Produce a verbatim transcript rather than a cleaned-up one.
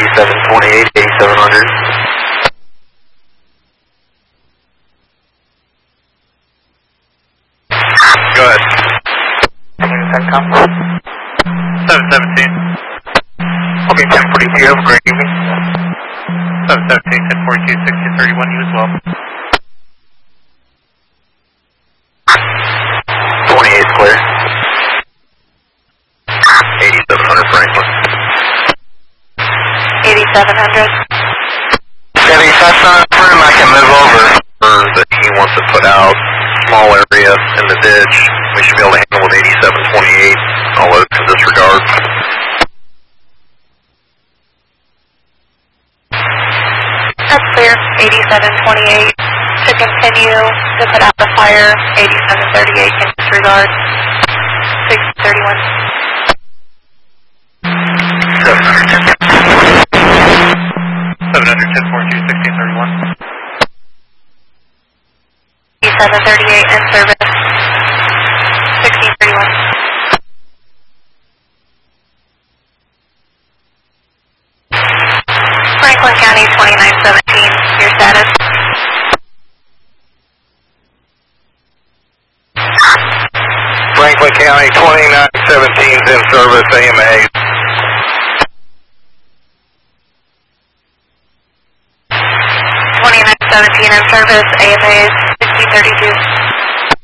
eighty-seven twenty-eight, eighty-seven hundred. Go ahead. seven seventeen. Okay, ten forty-two, have a great evening. seven seventeen, ten forty-two, sixteen thirty-one, you as well. twenty-eight clear. eighty-seven hundred Franklin. eighty-seven hundred. Chevy, if that's not a room I can move over or that he wants to put out, small area in the ditch, we should be able to handle with eighty-seven twenty-eight, all those to disregard. That's clear, eighty-seven twenty-eight. To continue to put out the fire, eighty-seven thirty-eight in disregard, six thirty-one. seven hundred ten. seven hundred, ten forty-two, sixteen thirty-one. eighty-seven thirty-eight in service, sixteen thirty-one. Franklin County twenty-nine seventeen, your status. Franklin County twenty-nine seventeen is in service, A M A. twenty-nine seventeen in service, A M A sixteen thirty-two.